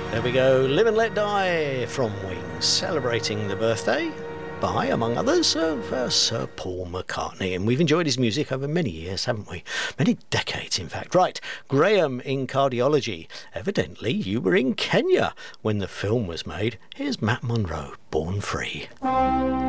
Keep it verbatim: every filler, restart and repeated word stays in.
There we go, Live and Let Die from Wings, celebrating the birthday by, among others, of uh, Sir Paul McCartney. And we've enjoyed his music over many years, haven't we? Many decades, in fact. Right, Graham in cardiology. Evidently, you were in Kenya when the film was made. Here's Matt Monro, Born Free.